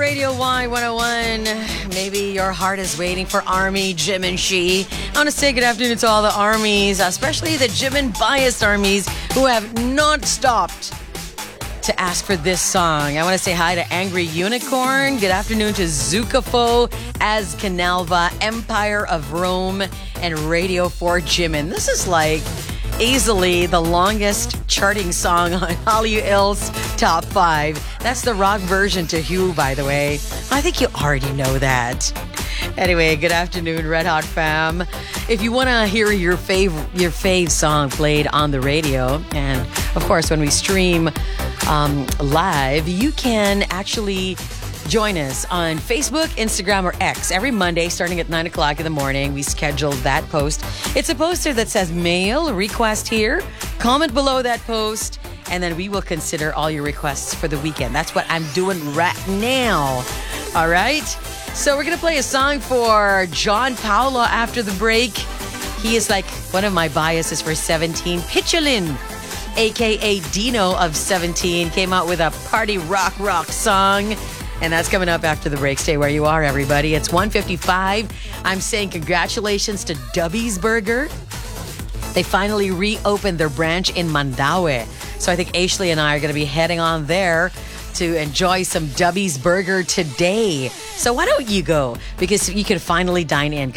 Radio Y101. Maybe your heart is waiting for Army, Jim, and She. I want to say good afternoon to all the armies, especially the Jim and biased armies who have not stopped to ask for this song. I want to say hi to Angry Unicorn. Good afternoon to Zukafo, Az Canalva, Empire of Rome, and Radio 4 Jimin. This is like easily the longest charting song on Hallyu-il's Top 5. That's the rock version to Hugh, by the way. I think you already know that. Anyway, good afternoon, Red Hot fam. If you want to hear your fave song played on the radio, and of course when we stream live, you can actually join us on Facebook, Instagram, or X every Monday starting at 9 o'clock in the morning. We schedule that post. It's a poster that says mail, request here. Comment below that post, and then we will consider all your requests for the weekend. That's what I'm doing right now. All right? So we're going to play a song for John Paolo after the break. He is like one of my biases for 17. Pitchalin, a.k.a. Dino of 17, came out with a party rock song. And that's coming up after the break. Stay where you are, everybody. It's 1:55. I'm saying congratulations to Dubby's Burger. They finally reopened their branch in Mandaue. So I think Ashley and I are going to be heading on there to enjoy some Dubby's Burger today. So why don't you go? Because you can finally dine in.